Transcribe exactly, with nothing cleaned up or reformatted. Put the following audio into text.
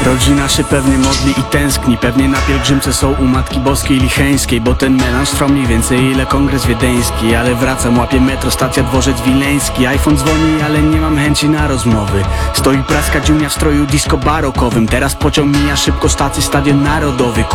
Rodzina się pewnie modli i tęskni, pewnie na pielgrzymce są u Matki Boskiej Licheńskiej, bo ten melanż trwa mniej więcej ile kongres wiedeński. Ale wracam, łapię metro, stacja dworzec wileński. iPhone dzwoni, ale nie mam chęci na rozmowy. Stoi praska dziunia w stroju disco barokowym. Teraz pociąg mija szybko stację, Stadion Narodowy.